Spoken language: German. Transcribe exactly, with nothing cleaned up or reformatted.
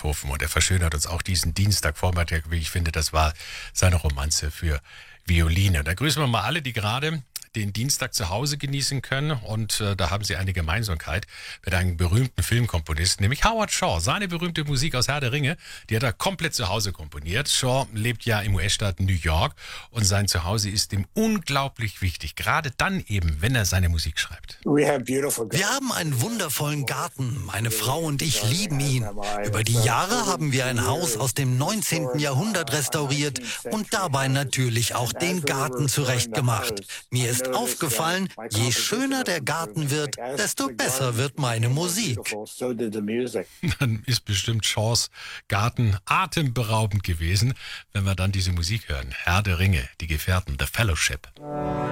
Beethoven. Und er verschönert uns auch diesen Dienstagvormittag, wie ich finde, das war seine Romanze für Violine. Da grüßen wir mal alle, die gerade den Dienstag zu Hause genießen können. Und äh, da haben sie eine Gemeinsamkeit mit einem berühmten Filmkomponisten, nämlich Howard Shaw. Seine berühmte Musik aus Herr der Ringe, die hat er komplett zu Hause komponiert. Shaw lebt ja im U S-Staat New York und sein Zuhause ist ihm unglaublich wichtig. Gerade dann eben, wenn er seine Musik schreibt. Wir haben einen wundervollen Garten. Meine Frau und ich lieben ihn. Über die Jahre haben wir ein Haus aus dem neunzehnten Jahrhundert restauriert und dabei natürlich auch den Garten zurechtgemacht. Mir ist aufgefallen, je schöner der Garten wird, desto besser wird meine Musik. Dann ist bestimmt Shaws Garten atemberaubend gewesen, wenn wir dann diese Musik hören. Herr der Ringe, die Gefährten, The Fellowship.